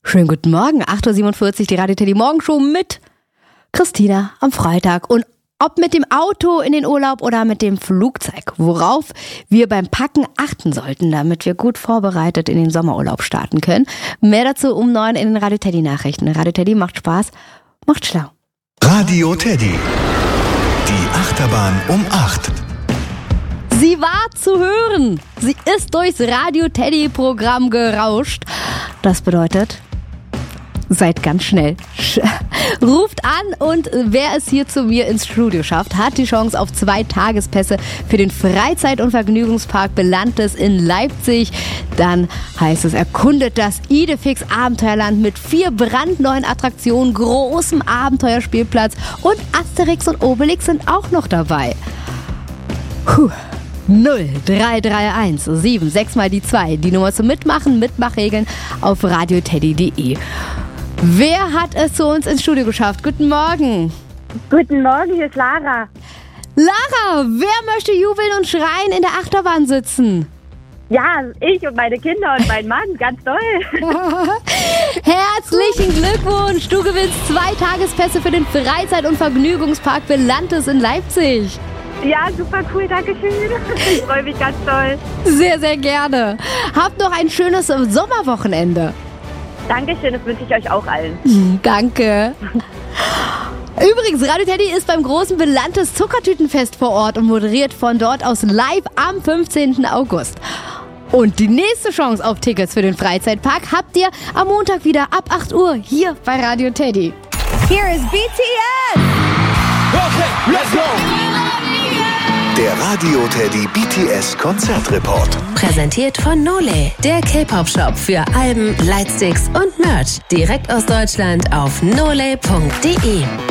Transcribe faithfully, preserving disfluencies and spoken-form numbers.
Schönen guten Morgen, acht Uhr siebenundvierzig, die Radio Teddy Morgenshow mit Christina am Freitag. Und ob mit dem Auto in den Urlaub oder mit dem Flugzeug, worauf wir beim Packen achten sollten, damit wir gut vorbereitet in den Sommerurlaub starten können. Mehr dazu um neun in den Radio Teddy Nachrichten. Radio Teddy macht Spaß, macht schlau. Radio Teddy, die Achterbahn um acht. Sie war zu hören. Sie ist durchs Radio Teddy Programm gerauscht. Das bedeutet, seid ganz schnell. Ruft an und wer es hier zu mir ins Studio schafft, hat die Chance auf zwei Tagespässe für den Freizeit- und Vergnügungspark Belantes in Leipzig. Dann heißt es, erkundet das Idefix Abenteuerland mit vier brandneuen Attraktionen, großem Abenteuerspielplatz und Asterix und Obelix sind auch noch dabei. Puh. null drei drei eins sieben sechs mal die zwei. Die Nummer zum Mitmachen, Mitmachregeln auf radioteddy punkt de. Wer hat es zu uns ins Studio geschafft? Guten Morgen. Guten Morgen, hier ist Lara. Lara, wer möchte jubeln und schreien in der Achterbahn sitzen? Ja, ich und meine Kinder und mein Mann, ganz toll. Herzlichen Glückwunsch, du gewinnst zwei Tagespässe für den Freizeit- und Vergnügungspark Belantes in Leipzig. Ja, super cool, danke schön. Ich freue mich ganz toll. Sehr, sehr gerne. Habt noch ein schönes Sommerwochenende. Dankeschön, das wünsche ich euch auch allen. Danke. Übrigens, Radio Teddy ist beim großen Belantes Zuckertütenfest vor Ort und moderiert von dort aus live am fünfzehnten August. Und die nächste Chance auf Tickets für den Freizeitpark habt ihr am Montag wieder ab acht Uhr hier bei Radio Teddy. Here is B T S. Okay, let's go! Der Radio Teddy B T S Konzertreport. Präsentiert von Nole, der K-Pop-Shop für Alben, Lightsticks und Merch. Direkt aus Deutschland auf nole punkt de.